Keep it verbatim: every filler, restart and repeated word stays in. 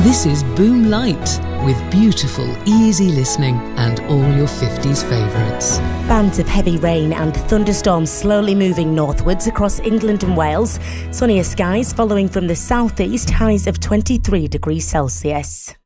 This is Boom Light, with beautiful, easy listening and all your fifties favourites. Bands of heavy rain and thunderstorms slowly moving northwards across England and Wales. Sunnier skies following from the southeast, highs of twenty-three degrees Celsius.